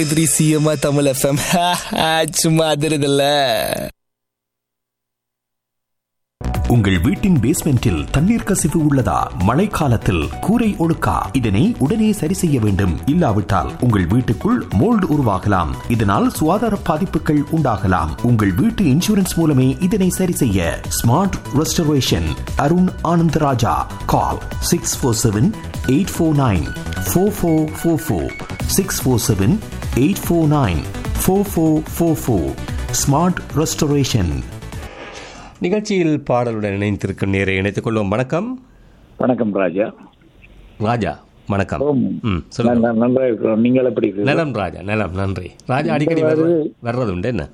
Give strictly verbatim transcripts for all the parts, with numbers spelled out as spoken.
Three சிஎம்ஆ Tamil FM சும்மா அதிருதில்ல. உங்கள் வீட்டின் பேஸ்மெண்டில் தண்ணீர் கசிவு உள்ளதா? மழைக்காலத்தில் கூரை ஒழுக்கா? இதனை உடனே சரி செய்ய வேண்டும். இல்லாவிட்டால் உங்கள் வீட்டுக்குள் மோல்டு உருவாகலாம். இதனால் சுகாதார பாதிப்புகள் உண்டாகலாம். உங்கள் வீட்டு இன்சூரன்ஸ் மூலமே இதனை சரி செய்ய. Smart restoration Arun Anandaraja. கால் six four seven eight four nine four four four four six four seven eight four nine four four four four. Smart restoration. நிகழ்ச்சியில் பாடலுடன் இணைந்திருக்கும் நேரை இணைத்துக் கொள்வோம். வணக்கம். வணக்கம் ராஜா. ராஜா வணக்கம். ம், நல்லா இருக்கிறோம். நீங்கள் எப்படி? நலம் ராஜா, நலம், நன்றி. ராஜா அடிக்கடி வர்றது உண்டு என்ன?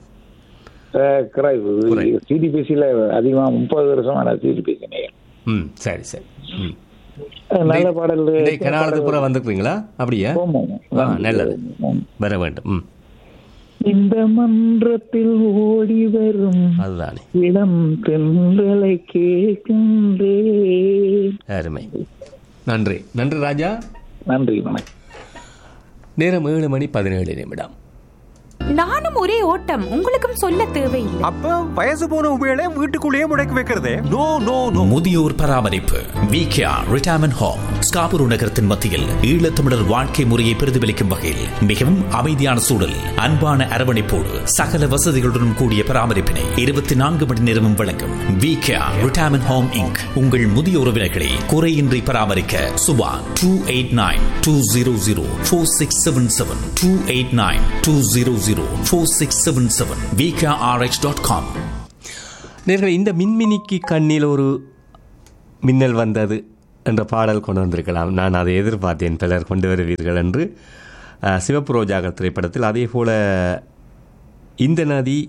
சிடிபிசியில் அதிகமாக முப்பது வருஷமான சிடிபிசி. ம், சரி சரி. ம், நல்ல பாடல். கனாலத்து புற வந்துருக்கீங்களா? அப்படியா? நல்லது, வர வேண்டும். ம், இந்த மன்றத்தில் ஓடி வரும் அதுதானே இளம் தென்றலை கேட்கின்றேன். அருமை. நன்றி நன்றி ராஜா. நன்றி, வணக்கம். நேரம் ஏழு மணி பதினேழு நிமிடம். நானும் ஒரே ஓட்டம், உங்களுக்கும் சொல்ல தேவையில்லை. அப்ப வயசு போன உபயோக வீட்டுக்குள்ளேயே முடக்கி வைக்கிறதே. No no no. முதியோர் பராமரிப்பு விகேஆர் ரிட்டையர்மென்ட் ஹோம் ஸ்காபுரு நகரத்தின் மத்தியில் ஈழத்தமிழர் வாழ்க்கை முறையை பிரதிபலிக்கும் வகையில் மிகவும் அமைதியான சூழல், அன்பான அரவணைப்போடு சகல வசதிகளுடன் கூடிய பராமரிப்பினை இருபத்தி நான்கு மணி நேரமும் வழங்கும் விகேஆர் ரிட்டையர்மென்ட் ஹோம் இன்க். உங்கள் முதிய உறவினர்களை குறையின்றி பராமரிக்க Subha two eight nine two zero zero four six seven seven two eight nine two zero zero four six seven seven V K R X dot com. நேர்களை, இந்த மின்மினிக்கு கண்ணில் ஒரு மின்னல் வந்தது என்ற பாடல் கொண்டு வந்திருக்கலாம். நான் அதை எதிர்பார்த்தேன், பலர் கொண்டு வருவீர்கள் என்று. சிவப்பு ரோஜாக்கள் திரைப்படத்தில் அதே போல இந்த நதி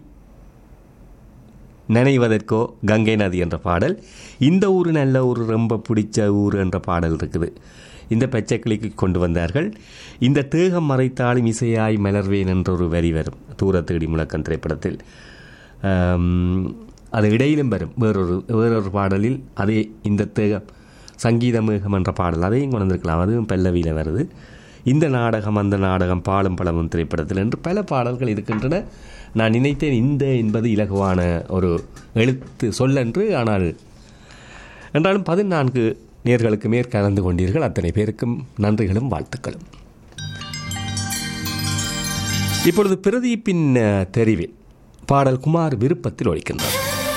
நினைவதற்கோ கங்கை நதி என்ற பாடல், இந்த ஊர் நல்ல ஊர் ரொம்ப பிடிச்ச ஊர் என்ற பாடல் இருக்குது. இந்த பச்சைக்கிளிக்கு கொண்டு வந்தார்கள். இந்த தேகம் மறைத்தாலும் இசையாய் மலர்வேன் என்ற ஒரு வரி வரும் தூரத்தேடி முழக்கம் திரைப்படத்தில். அது இடையிலும் வரும் வேறொரு வேறொரு பாடலில். அதே இந்த தேகம் சங்கீத மேகம் என்ற பாடல், அதையும் கொண்டு வந்திருக்கலாம். அதுவும் பல்லவியில் வருது. இந்த நாடகம் அந்த நாடகம் பாலும் பழமும் திரைப்படத்தில் என்று பல பாடல்கள் இருக்கின்றன. நான் நினைத்தேன் இந்த என்பது இலகுவான ஒரு எழுத்து சொல்லென்று. ஆனால் என்றாலும் பதினான்கு நேர்களுக்கு மேற் கலந்து கொண்டீர்கள். அத்தனை பேருக்கும் நன்றிகளும் வாழ்த்துக்களும். இப்பொழுது பிரதீப்பின் தெரிவில் பாடல் குமார் விருப்பத்தில் ஒழிக்கின்றது.